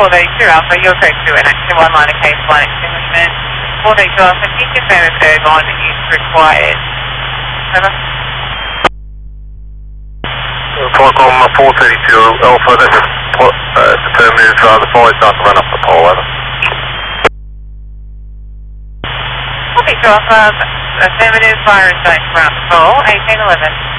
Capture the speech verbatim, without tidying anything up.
four thirty-two Alpha, you're code two and action one line of case one extinguishment. four thirty-two Alpha, can you confirm if ergon is required? Over. Falcon four thirty-two Alpha, this is uh, determined if uh, the fire starts to run up the pole, over. four thirty-two Alpha, affirmative, fire is going to run up the pole, eighteen eleven.